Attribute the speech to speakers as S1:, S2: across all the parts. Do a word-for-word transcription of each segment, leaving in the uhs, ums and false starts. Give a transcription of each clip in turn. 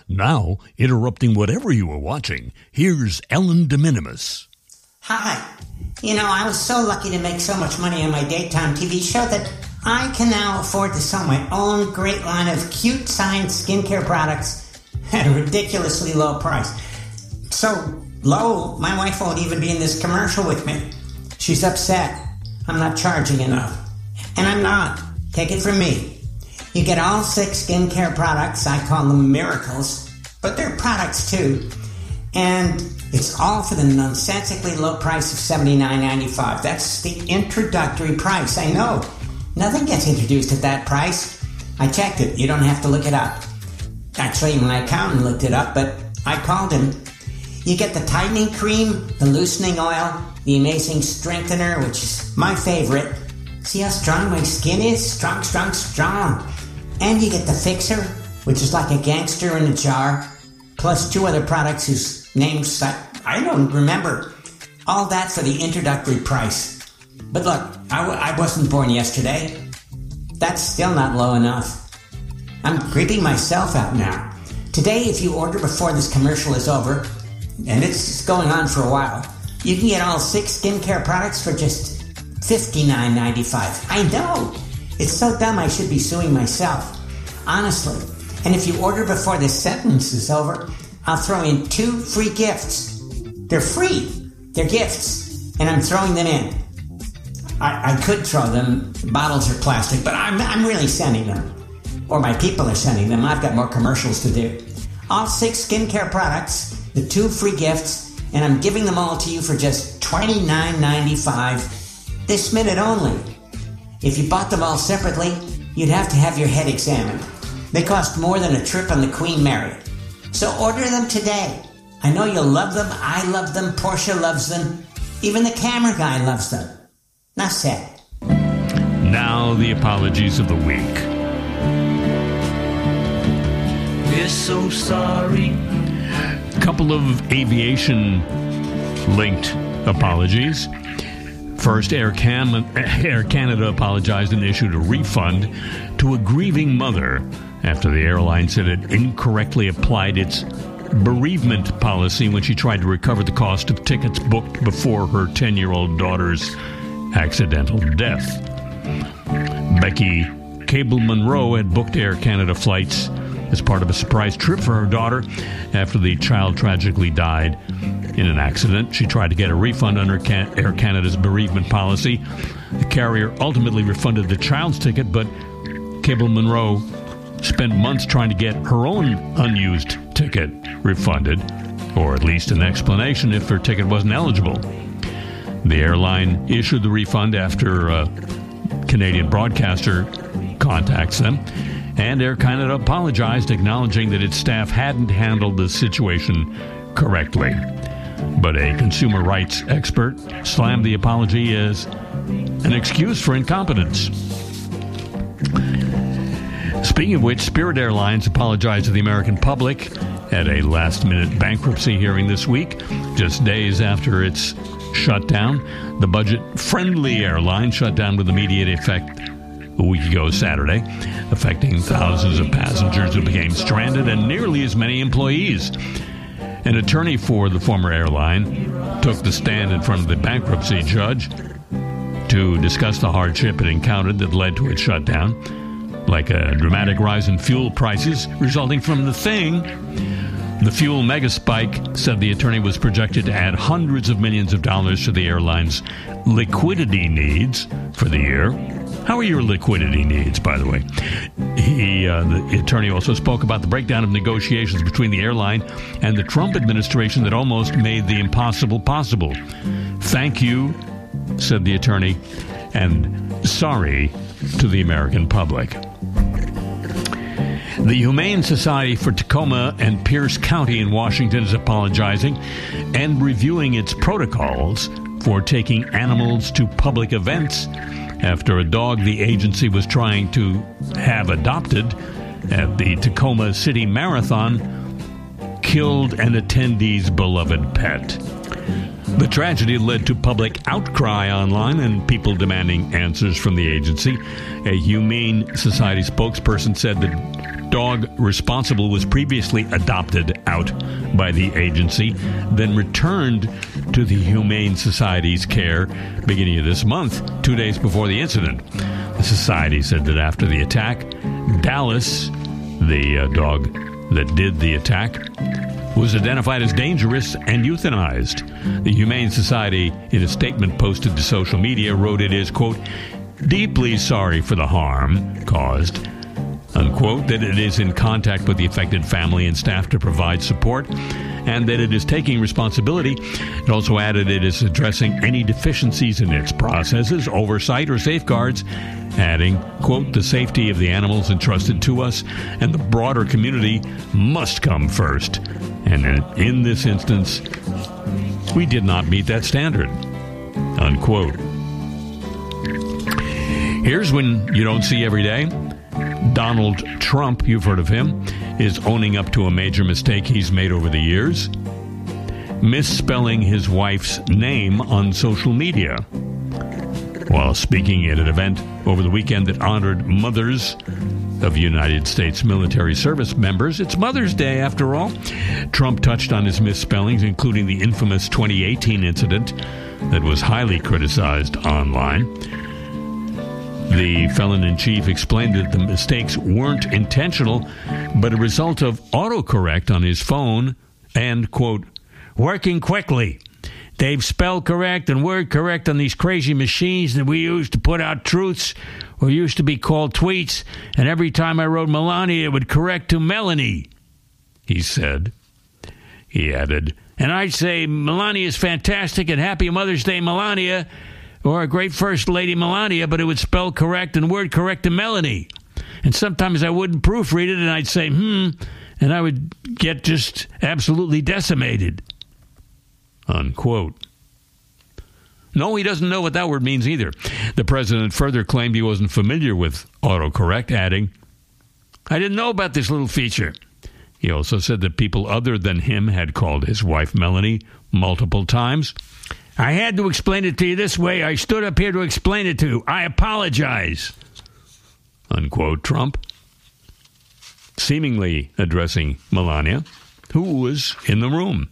S1: Now, interrupting whatever you were watching, here's Ellen de Minimis.
S2: Hi. You know, I was so lucky to make so much money on my daytime T V show that I can now afford to sell my own great line of cute science skincare products at a ridiculously low price. So low, my wife won't even be in this commercial with me. She's upset. I'm not charging enough. And I'm not. Take it from me. You get all six skincare products. I call them miracles, but they're products too. And it's all for the nonsensically low price of seventy-nine ninety-five. That's the introductory price. I know. Nothing gets introduced at that price. I checked it. You don't have to look it up. Actually, my accountant looked it up, but I called him. You get the tightening cream, the loosening oil, the amazing strengthener, which is my favorite. See how strong my skin is? Strong, strong, strong. And you get the fixer, which is like a gangster in a jar, plus two other products whose names I, I don't remember. All that for the introductory price. But look, I, w- I wasn't born yesterday. That's still not low enough. I'm creeping myself out now. Today, if you order before this commercial is over, and it's going on for a while, you can get all six skincare products for just fifty-nine ninety-five. I know! It's so dumb I should be suing myself. Honestly. And if you order before this sentence is over, I'll throw in two free gifts. They're free. They're gifts. And I'm throwing them in. I, I could throw them. Bottles are plastic, but I'm, I'm really sending them. Or my people are sending them. I've got more commercials to do. All six skincare products, the two free gifts, and I'm giving them all to you for just twenty-nine ninety-five this minute only. If you bought them all separately, you'd have to have your head examined. They cost more than a trip on the Queen Mary. So order them today. I know you'll love them. I love them. Portia loves them. Even the camera guy loves them. Now said.
S1: Now the apologies of the week.
S3: We're so sorry.
S1: Couple of aviation-linked apologies. First, Air, Cam- Air Canada apologized and issued a refund to a grieving mother after the airline said it incorrectly applied its bereavement policy when she tried to recover the cost of tickets booked before her ten-year-old daughter's accidental death. Becky Cable-Monroe had booked Air Canada flights as part of a surprise trip for her daughter after the child tragically died in an accident. She tried to get a refund under Can- Air Canada's bereavement policy. The carrier ultimately refunded the child's ticket, but Cable-Monroe spent months trying to get her own unused ticket refunded, or at least an explanation if her ticket wasn't eligible. The airline issued the refund after a Canadian broadcaster contacts them, and Air Canada apologized, acknowledging that its staff hadn't handled the situation correctly. But a consumer rights expert slammed the apology as an excuse for incompetence. Speaking of which, Spirit Airlines apologized to the American public at a last-minute bankruptcy hearing this week, just days after its shutdown. The budget-friendly airline shut down with immediate effect a week ago Saturday, affecting thousands of passengers who became stranded and nearly as many employees. An attorney for the former airline took the stand in front of the bankruptcy judge to discuss the hardship it encountered that led to its shutdown, like a dramatic rise in fuel prices resulting from the thing. The fuel mega spike, said the attorney, was projected to add hundreds of millions of dollars to the airline's liquidity needs for the year. How are your liquidity needs, by the way? He, uh, the attorney also spoke about the breakdown of negotiations between the airline and the Trump administration that almost made the impossible possible. Thank you, said the attorney, and sorry to the American public. The Humane Society for Tacoma and Pierce County in Washington is apologizing and reviewing its protocols for taking animals to public events after a dog the agency was trying to have adopted at the Tacoma City Marathon killed an attendee's beloved pet. The tragedy led to public outcry online and people demanding answers from the agency. A Humane Society spokesperson said the dog responsible was previously adopted out by the agency, then returned to the Humane Society's care beginning of this month, two days before the incident. The society said that after the attack, Dallas, the uh, dog that did the attack, was identified as dangerous and euthanized. The Humane Society, in a statement posted to social media, wrote it is, quote, deeply sorry for the harm caused, unquote, that it is in contact with the affected family and staff to provide support, and that it is taking responsibility. It also added it is addressing any deficiencies in its processes, oversight, or safeguards, adding, quote, the safety of the animals entrusted to us and the broader community must come first. And in this instance, we did not meet that standard, unquote. Here's one you don't see every day. Donald Trump, you've heard of him, is owning up to a major mistake he's made over the years, misspelling his wife's name on social media. While speaking at an event over the weekend that honored mothers of United States military service members, it's Mother's Day after all, Trump touched on his misspellings, including the infamous twenty eighteen incident that was highly criticized online. The felon-in-chief explained that the mistakes weren't intentional, but a result of autocorrect on his phone and, quote, working quickly. They've spelled correct and word correct on these crazy machines that we use to put out truths, or used to be called tweets, and every time I wrote Melania, it would correct to Melanie, he said. He added, and I'd say Melania is fantastic and happy Mother's Day, Melania, or a great First Lady Melania, but it would spell correct and word correct to Melanie. And sometimes I wouldn't proofread it, and I'd say, hmm, and I would get just absolutely decimated, unquote. No, he doesn't know what that word means either. The president further claimed he wasn't familiar with autocorrect, adding, I didn't know about this little feature. He also said that people other than him had called his wife Melanie multiple times. I had to explain it to you this way. I stood up here to explain it to you. I apologize, unquote, Trump, seemingly addressing Melania, who was in the room.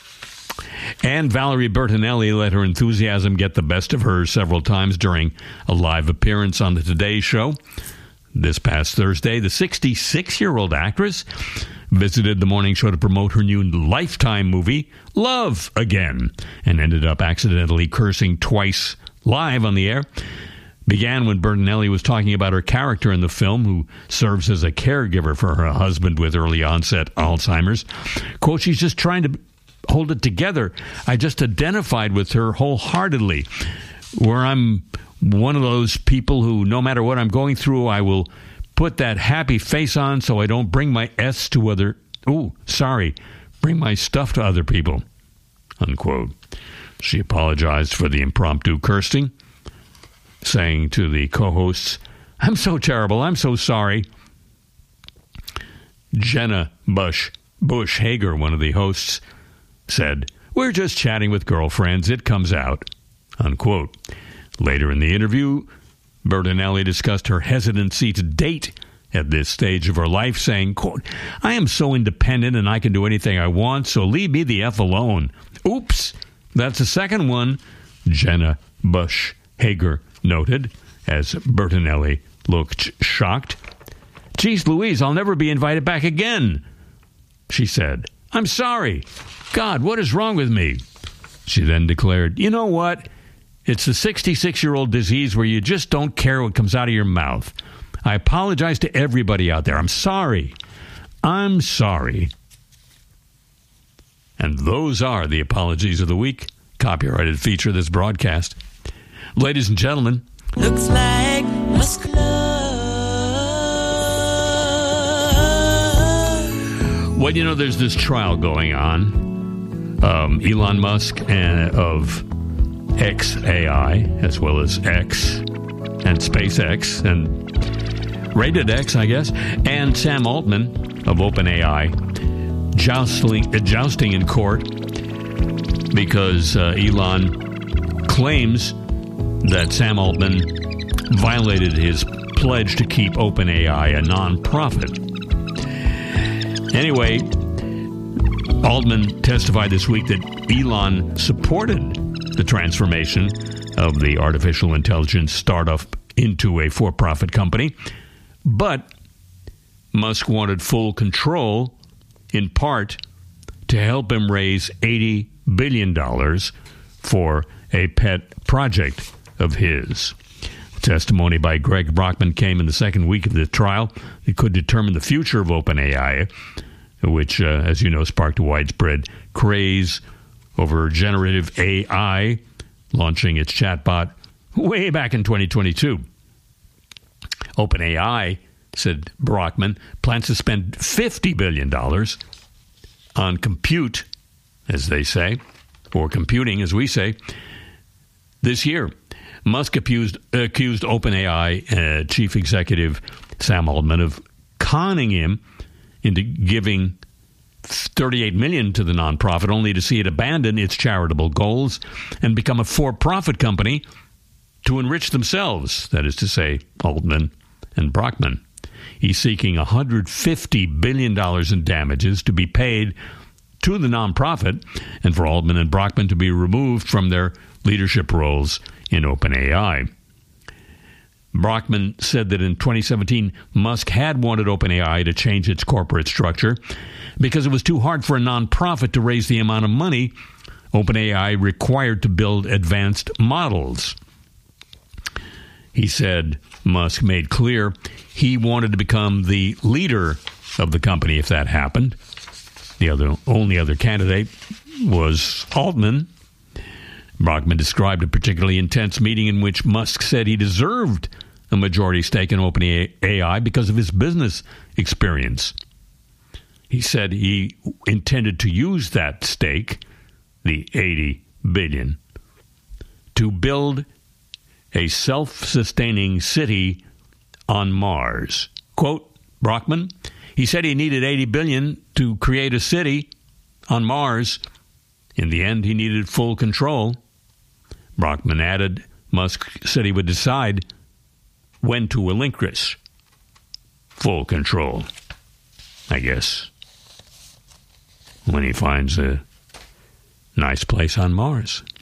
S1: And Valerie Bertinelli let her enthusiasm get the best of her several times during a live appearance on the Today Show. This past Thursday, the sixty-six-year-old actress visited the morning show to promote her new Lifetime movie, Love Again, and ended up accidentally cursing twice live on the air. Began when Bertinelli was talking about her character in the film, who serves as a caregiver for her husband with early onset Alzheimer's. Quote, she's just trying to hold it together. I just identified with her wholeheartedly, where I'm one of those people who, no matter what I'm going through, I will put that happy face on so I don't bring my S to other, oh, sorry, bring my stuff to other people, unquote. She apologized for the impromptu cursing, saying to the co-hosts, I'm so terrible, I'm so sorry. Jenna Bush, Bush Hager, one of the hosts, said, we're just chatting with girlfriends, it comes out, unquote. Later in the interview, Bertinelli discussed her hesitancy to date at this stage of her life, saying, quote, I am so independent and I can do anything I want, so leave me the F alone. Oops, that's the second one, Jenna Bush Hager noted, as Bertinelli looked shocked. Geez Louise, I'll never be invited back again, she said. I'm sorry. God, what is wrong with me? She then declared, you know what? It's the sixty-six-year-old disease where you just don't care what comes out of your mouth. I apologize to everybody out there. I'm sorry. I'm sorry. And those are the apologies of the week. Copyrighted feature of this broadcast. Ladies and gentlemen.
S3: Looks like Musk love.
S1: Well, you know, there's this trial going on. Um, Elon Musk and of X A I, as well as X and SpaceX and Rated X, I guess, and Sam Altman of OpenAI, jousting, uh, jousting in court because uh, Elon claims that Sam Altman violated his pledge to keep OpenAI a nonprofit. Anyway, Altman testified this week that Elon supported the transformation of the artificial intelligence startup into a for-profit company, but Musk wanted full control, in part to help him raise eighty billion dollars for a pet project of his. Testimony by Greg Brockman came in the second week of the trial. It could determine the future of OpenAI, which, uh, as you know, sparked a widespread craze over generative A I, launching its chatbot way back in twenty twenty-two. OpenAI, said Brockman, plans to spend fifty billion dollars on compute, as they say, or computing, as we say, this year. Musk accused, accused OpenAI uh, chief executive Sam Altman of conning him into giving thirty-eight million dollars to the nonprofit, only to see it abandon its charitable goals and become a for-profit company to enrich themselves, that is to say, Altman and Brockman. He's seeking one hundred fifty billion dollars in damages to be paid to the nonprofit and for Altman and Brockman to be removed from their leadership roles in OpenAI. Brockman said that in twenty seventeen, Musk had wanted OpenAI to change its corporate structure because it was too hard for a nonprofit to raise the amount of money OpenAI required to build advanced models. He said Musk made clear he wanted to become the leader of the company if that happened. The other only other candidate was Altman. Brockman described a particularly intense meeting in which Musk said he deserved a majority stake in OpenAI because of his business experience. He said he intended to use that stake, the eighty billion dollars, to build a self-sustaining city on Mars. Quote, Brockman, he said he needed eighty billion dollars to create a city on Mars. In the end, he needed full control. Brockman added, Musk said he would decide when to relinquish full control, I guess, when he finds a nice place on Mars.